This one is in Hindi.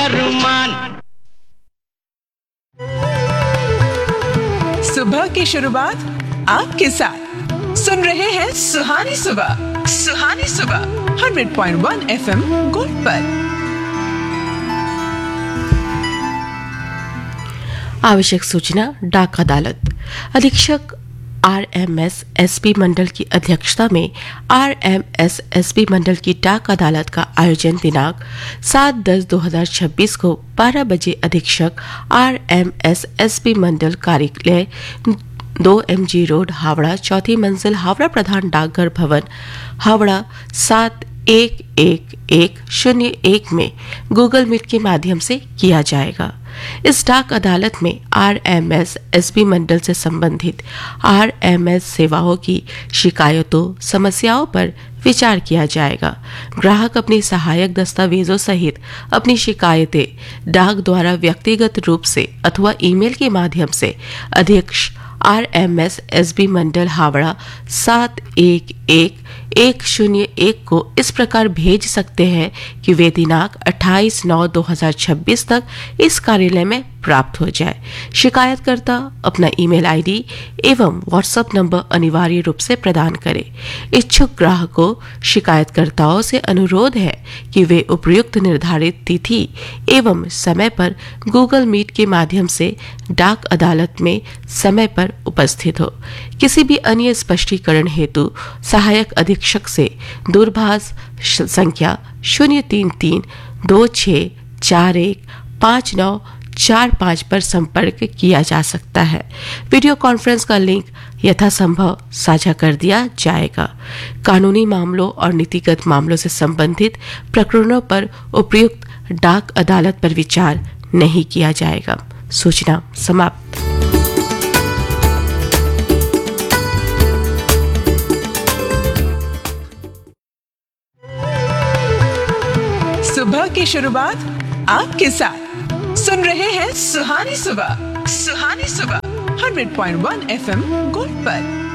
सुबह की शुरुआत आपके साथ सुन रहे हैं सुहानी सुबह 100.1 FM गोल्ड पर। आवश्यक सूचना। डाक अदालत अधीक्षक RMS SP मंडल की अध्यक्षता में RMS SP मंडल की डाक अदालत का आयोजन दिनांक 7/10/2026 को 12 बजे अधीक्षक RMS SP मंडल कार्यालय 2MG रोड हावड़ा, चौथी मंजिल, हावड़ा प्रधान डाकघर भवन, हावड़ा 711101 में गूगल मीट के माध्यम से किया जाएगा। इस डाक अदालत में RMS SP मंडल से संबंधित RMS सेवाओं की शिकायतों, समस्याओं पर विचार किया जाएगा। ग्राहक अपनी सहायक दस्तावेजों सहित अपनी शिकायतें डाक द्वारा व्यक्तिगत रूप से अथवा ईमेल के माध्यम से अध्यक्ष RMS SP मंडल हावड़ा 711101 को इस प्रकार भेज सकते हैं कि वे दिनांक 28/9/2026 तक इस कार्यालय में प्राप्त हो जाए। शिकायतकर्ता अपना ईमेल आईडी एवं व्हाट्सएप नंबर अनिवार्य रूप से प्रदान करे। इच्छुक ग्राहकों शिकायतकर्ताओं से अनुरोध है कि वे उपयुक्त निर्धारित तिथि एवं समय पर गूगल मीट के माध्यम से डाक अदालत में समय पर उपस्थित हो। किसी भी अन्य स्पष्टीकरण हेतु सहायक अधीक्षक से दूरभाष संख्या 033-26415945 पर संपर्क किया जा सकता है। वीडियो कॉन्फ्रेंस का लिंक यथासंभव साझा कर दिया जाएगा। कानूनी मामलों और नीतिगत मामलों से संबंधित प्रकरणों पर उपयुक्त डाक अदालत पर विचार नहीं किया जाएगा। सूचना समाप्त। सुबह की शुरुआत आपके साथ सुन रहे हैं सुहानी सुबह 100.1 FM गोल्ड पर।